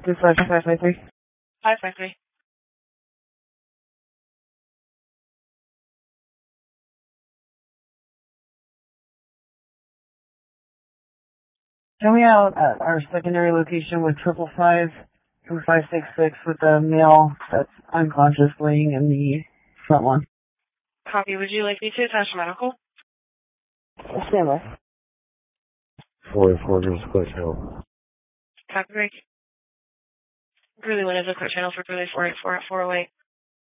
Dispatch 553. 553. Show me out at our secondary location with 555-566 with a male that's unconscious laying in the front lawn. Copy. Would you like me to attach medical? Stand by. 404 gives a clear channel. Copy break. Greeley 1 is a clear channel for Greeley 484 at 408.